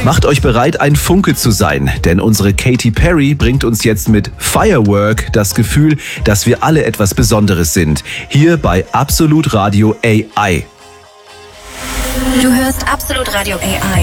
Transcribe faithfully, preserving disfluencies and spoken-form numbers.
Macht euch bereit, ein Funke zu sein, denn unsere Katy Perry bringt uns jetzt mit Firework das Gefühl, dass wir alle etwas Besonderes sind. Hier bei Absolut Radio A I. Du hörst Absolut Radio A I.